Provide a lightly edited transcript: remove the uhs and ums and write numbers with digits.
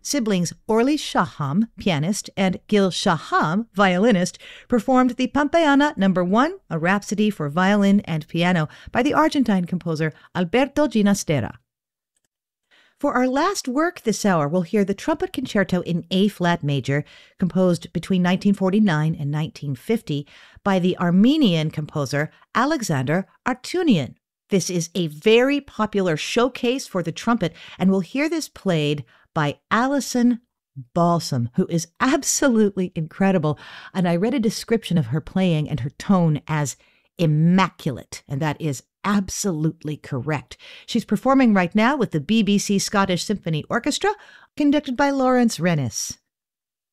siblings Orly Shaham, pianist, and Gil Shaham, violinist, performed the Pampeana No. 1, a rhapsody for violin and piano by the Argentine composer Alberto Ginastera. For our last work this hour, we'll hear the Trumpet Concerto in A-flat major, composed between 1949 and 1950 by the Armenian composer Alexander Artunian. This is a very popular showcase for the trumpet, and we'll hear this played by Alison Balsam, who is absolutely incredible. And I read a description of her playing and her tone as immaculate, and that is absolutely correct. She's performing right now with the BBC Scottish Symphony Orchestra, conducted by Lawrence Rennis.